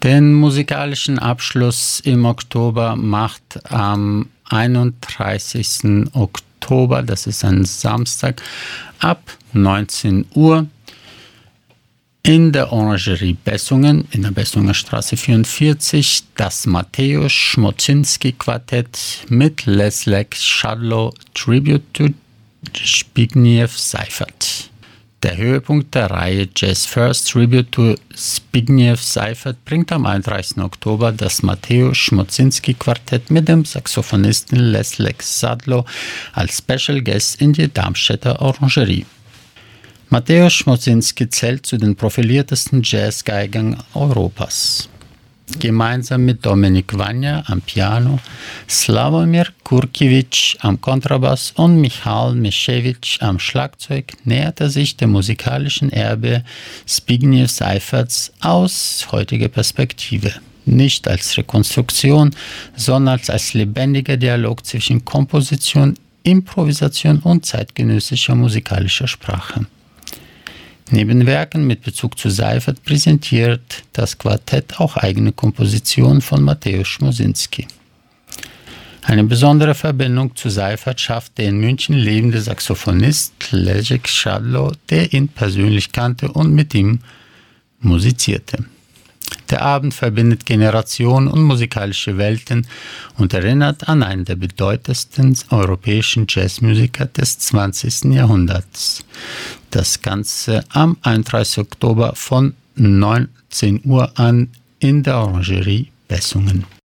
Den musikalischen Abschluss im Oktober macht am 31. Oktober, das ist ein Samstag, ab 19 Uhr in der Orangerie Bessungen, in der Bessunger Straße 44, das Mateusz Szmociński Quartett mit Leszek Szadło Tribute to Zbigniew Seifert. Der Höhepunkt der Reihe Jazz First Tribute to Zbigniew Seifert bringt am 31. Oktober das Mateusz Szmociński Quartett mit dem Saxophonisten Leszek Szadło als Special Guest in die Darmstädter Orangerie. Mateusz Szmociński zählt zu den profiliertesten Jazzgeigern Europas. Gemeinsam mit Dominik Vanya am Piano, Slawomir Kurkiewicz am Kontrabass und Michal Mischewitsch am Schlagzeug nähert er sich dem musikalischen Erbe Zbigniew Seiferts aus heutiger Perspektive. Nicht als Rekonstruktion, sondern als lebendiger Dialog zwischen Komposition, Improvisation und zeitgenössischer musikalischer Sprache. Neben Werken mit Bezug zu Seifert präsentiert das Quartett auch eigene Kompositionen von Mateusz Szmociński. Eine besondere Verbindung zu Seifert schafft der in München lebende Saxophonist Leszek Szadło, der ihn persönlich kannte und mit ihm musizierte. Der Abend verbindet Generationen und musikalische Welten und erinnert an einen der bedeutendsten europäischen Jazzmusiker des 20. Jahrhunderts. Das Ganze am 31. Oktober von 19 Uhr an in der Orangerie Bessungen.